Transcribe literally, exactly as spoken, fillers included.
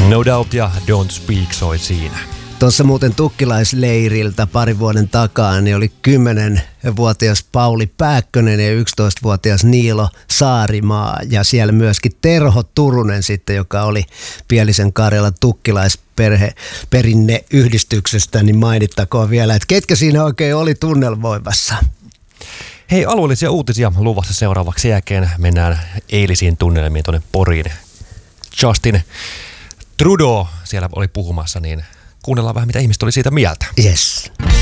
No Doubt ja Don't Speak soi siinä. Tuossa muuten tukkilaisleiriltä pari vuoden takaa niin oli kymmenvuotias Pauli Pääkkönen ja yksitoistavuotias Niilo Saarimaa. Ja siellä myöskin Terho Turunen sitten, joka oli Pielisen Karjalan tukkilaisperhe-perinneyhdistyksestä, niin mainittakoon vielä, että ketkä siinä oikein oli tunnelmoimassa. Hei, alueellisia uutisia luvassa seuraavaksi jälkeen. Mennään eilisiin tunnelmiin tuonne Poriin. Justin Trudeau siellä oli puhumassa, niin kuunnellaan vähän, mitä ihmiset oli siitä mieltä. Yes.